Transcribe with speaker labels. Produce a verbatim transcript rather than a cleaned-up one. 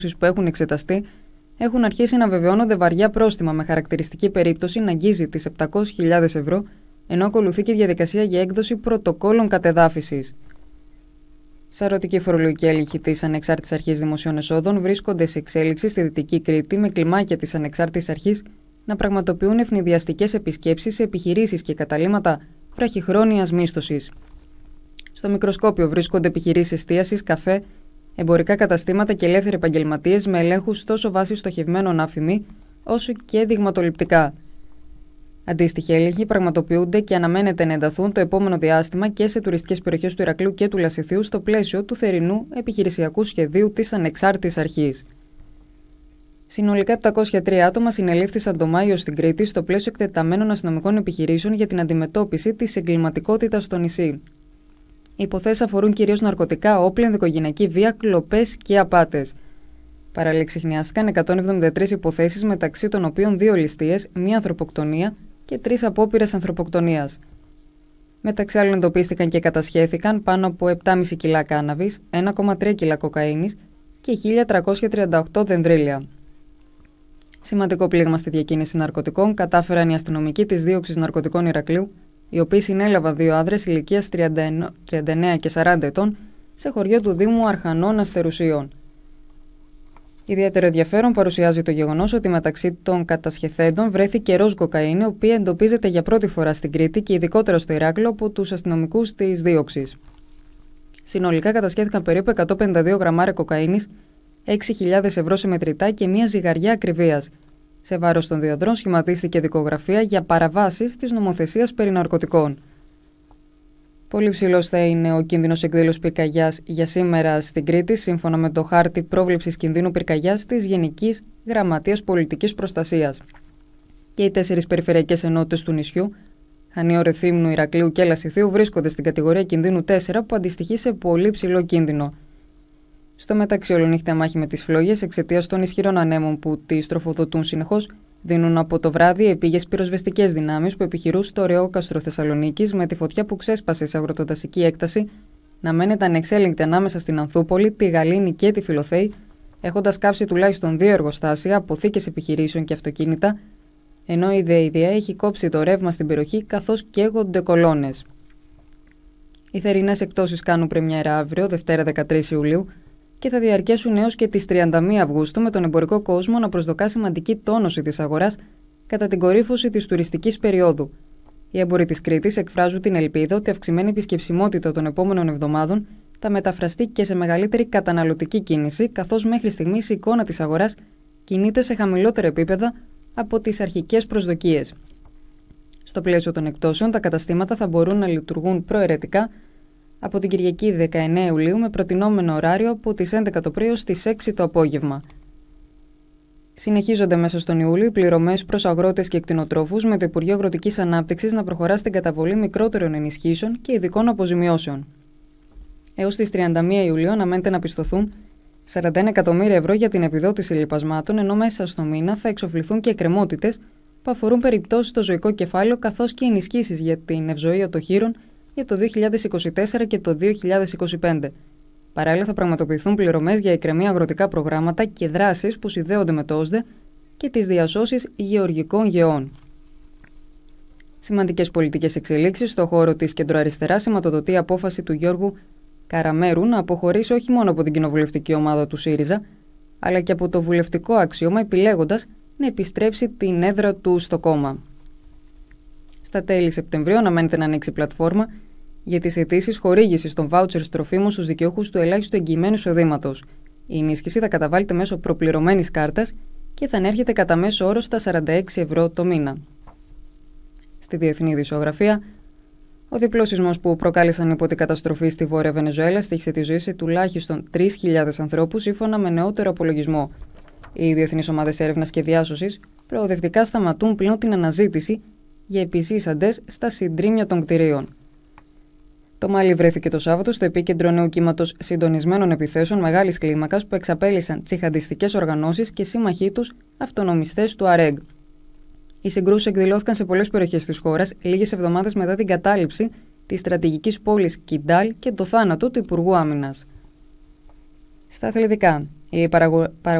Speaker 1: που έχουν εξεταστεί έχουν αρχίσει να βεβαιώνονται βαριά πρόστιμα, με χαρακτηριστική περίπτωση να αγγίζει τις επτακόσιες χιλιάδες ευρώ, ενώ ακολουθεί και διαδικασία για έκδοση πρωτοκόλων κατεδάφισης. Σαρωτική φορολογική έλεγχη της Ανεξάρτητης Αρχής Δημοσίων Εσόδων βρίσκονται σε εξέλιξη στη Δυτική Κρήτη, με κλιμάκια της Ανεξάρτητης Αρχής να πραγματοποιούν ευνηδιαστικές επισκέψεις σε επιχειρήσεις και καταλύματα βραχυχρόνιας μίσθωσης. Στο μικροσκόπιο βρίσκονται επιχειρήσεις εστίασης, καφέ, εμπορικά καταστήματα και ελεύθεροι επαγγελματίες, με ελέγχους τόσο βάσει στοχευμένων άφημη όσο και δειγματοληπτικά. Αντίστοιχοι έλεγχοι πραγματοποιούνται και αναμένεται να ενταθούν το επόμενο διάστημα και σε τουριστικές περιοχές του Ηρακλείου και του Λασιθίου στο πλαίσιο του θερινού επιχειρησιακού σχεδίου της Ανεξάρτητης Αρχής. Συνολικά επτακόσια τρία άτομα συνελήφθησαν το Μάιο στην Κρήτη στο πλαίσιο εκτεταμένων αστυνομικών επιχειρήσεων για την αντιμετώπιση της εγκληματικότητας στο νησί. Οι υποθέσεις αφορούν κυρίως ναρκωτικά, όπλα, ενδοοικογενειακή βία, κλοπές και απάτες. Παράλληλα, ξεχνιάστηκαν εκατόν εβδομήντα τρεις υποθέσεις, μεταξύ των οποίων δύο ληστείες, μία ανθρωποκτονία και τρεις απόπειρες ανθρωποκτονίας. Μεταξύ άλλων, εντοπίστηκαν και κατασχέθηκαν πάνω από επτά κόμμα πέντε κιλά κάναβης, ένα κόμμα τρία κιλά κοκαίνης και χίλια τριακόσια τριάντα οκτώ δενδρίλια. Σημαντικό πλήγμα στη διακίνηση ναρκωτικών κατάφεραν οι αστυνομικοί της δίωξης ναρκωτικών Ηρακλείου, οι οποίοι συνέλαβαν δύο άνδρες ηλικίας τριάντα εννέα και σαράντα ετών σε χωριό του Δήμου Αρχανών Αστερουσίων. Ιδιαίτερο ενδιαφέρον παρουσιάζει το γεγονός ότι μεταξύ των κατασχεθέντων βρέθηκε ροζ κοκαίνη, η οποία εντοπίζεται για πρώτη φορά στην Κρήτη και ειδικότερα στο Ηράκλειο από τους αστυνομικούς της δίωξης. Συνολικά κατασχέθηκαν περίπου εκατόν πενήντα δύο γραμμάρια κοκαίνης, έξι χιλιάδες ευρώ σε μετρητά και μία ζυγαριά ακριβίας. Σε βάρος των δύο ανδρών σχηματίστηκε δικογραφία για παραβάσεις της νομοθεσίας περί ναρκωτικών. Πολύ ψηλός θα είναι ο κίνδυνος εκδήλωσης πυρκαγιάς για σήμερα στην Κρήτη, σύμφωνα με το χάρτη πρόβλεψης κινδύνου πυρκαγιάς της Γενικής Γραμματείας Πολιτικής Προστασίας. Και οι τέσσερις περιφερειακές ενότητες του νησιού, Χανίω, Ρεθύμνου, Ηρακλείου και Λασιθίου, βρίσκονται στην κατηγορία κινδύνου τέσσερα, που αντιστοιχεί σε πολύ ψηλό κίνδυνο. Στο μεταξύ, ολονύχτα μάχη με τις φλόγες εξαιτίας των ισχυρών ανέμων που τις τροφοδοτούν συνεχώς, δίνουν από το βράδυ επίγειες πυροσβεστικές δυνάμεις που επιχειρούν στο Ρεόκαστρο Θεσσαλονίκης, με τη φωτιά που ξέσπασε σε αγροτοδασική έκταση να μένεται ανεξέλεγκτη ανάμεσα στην Ανθούπολη, τη Γαλήνη και τη Φιλοθέη, έχοντας κάψει τουλάχιστον δύο εργοστάσια, αποθήκες επιχειρήσεων και αυτοκίνητα, ενώ η ΔΕΙΔΙΑ έχει κόψει το ρεύμα στην περιοχή, καθώς καίγονται κολόνες. Οι θερινές εκτόσεις κάνουν πρεμιέρα αύριο, Δευτέρα δεκατρείς Ιουλίου, και θα διαρκέσουν έως και τις τριάντα μία Αυγούστου, με τον εμπορικό κόσμο να προσδοκά σημαντική τόνωση της αγοράς κατά την κορύφωση της τουριστικής περίοδου. Οι έμποροι της Κρήτης εκφράζουν την ελπίδα ότι η αυξημένη επισκεψιμότητα των επόμενων εβδομάδων θα μεταφραστεί και σε μεγαλύτερη καταναλωτική κίνηση, καθώς μέχρι στιγμής η εικόνα της αγοράς κινείται σε χαμηλότερα επίπεδα από τις αρχικές προσδοκίες. Στο πλαίσιο των εκτόσεων, τα καταστήματα θα μπορούν να λειτουργούν προαιρετικά από την Κυριακή δεκαεννέα Ιουλίου, με προτινόμενο ωράριο από τις έντεκα το πρωί ως τις έξι το απόγευμα. Συνεχίζονται μέσα στον Ιούλιο οι πληρωμές προς αγρότες και κτηνοτρόφους, με το Υπουργείο Αγροτικής Ανάπτυξης να προχωρά στην καταβολή μικρότερων ενισχύσεων και ειδικών αποζημιώσεων. Έως τις τριάντα μία Ιουλίου αναμένεται να πιστωθούν σαράντα ένα εκατομμύρια ευρώ για την επιδότηση λιπασμάτων, ενώ μέσα στο μήνα θα εξοφληθούν και εκκρεμότητες που αφορούν περιπτώσεις στο ζωικό κεφάλαιο, καθώς και ενισχύσεις για την ευζοία των χείρων για το δύο χιλιάδες είκοσι τέσσερα και το δύο χιλιάδες είκοσι πέντε. Παράλληλα, θα πραγματοποιηθούν πληρωμές για εκκρεμή αγροτικά προγράμματα και δράσεις που συνδέονται με το ΟΣΔΕ και τις διασώσεις γεωργικών γεών. Σημαντικές πολιτικές εξελίξεις στο χώρο της κεντροαριστεράς σηματοδοτεί η απόφαση του Γιώργου Καραμέρου να αποχωρήσει όχι μόνο από την κοινοβουλευτική ομάδα του ΣΥΡΙΖΑ, αλλά και από το βουλευτικό αξίωμα, επιλέγοντας να επιστρέψει την έδρα του στο κόμμα. Στα τέλη Σεπτεμβρίου αναμένεται να ανοίξει πλατφόρμα για τις αιτήσεις χορήγησης των βάουτσερ τροφίμων στους δικαιούχους του ελάχιστου εγγυημένου εισοδήματος. Η ενίσχυση θα καταβάλλεται μέσω προπληρωμένης κάρτας και θα ανέρχεται κατά μέσο όρο στα σαράντα έξι ευρώ το μήνα. Στη διεθνή ειδησιογραφία, ο διπλός σεισμός που προκάλεσαν υπότι καταστροφή στη Βόρεια Βενεζουέλα στοίχησε τη ζωή σε τουλάχιστον τρεις χιλιάδες ανθρώπους, σύμφωνα με νεότερο απολογισμό. Οι διεθνείς ομάδες έρευνας και διάσωσης προοδευτικά σταματούν πλέον την αναζήτηση για επιζήσαντες στα συντρίμμια των κτηρίων. Το Μάλι βρέθηκε το Σάββατο στο επίκεντρο νέου κύματος συντονισμένων επιθέσεων μεγάλης κλίμακας που εξαπέλυσαν τσιχαντιστικές οργανώσεις και σύμμαχοί τους αυτονομιστές του Αρέγ. Οι συγκρούσεις εκδηλώθηκαν σε πολλές περιοχές της χώρας λίγες εβδομάδες μετά την κατάληψη της στρατηγικής πόλης Κιντάλ και το θάνατο του Υπουργού Άμυνας. Στα αθλητικά. Η παραγω...